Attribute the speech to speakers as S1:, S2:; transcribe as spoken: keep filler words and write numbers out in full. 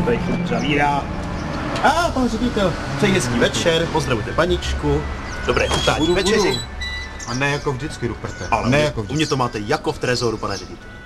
S1: tady chvíli zavírá. A pan ředitel, přeji hezký večer, pozdravujte paničku. Dobré chutání večeři.
S2: A ne jako vždycky, Ruperte.
S1: Ale
S2: ne
S1: mě,
S2: jako
S1: u mě
S2: vždycky.
S1: to máte jako v trezoru, pane ředitel.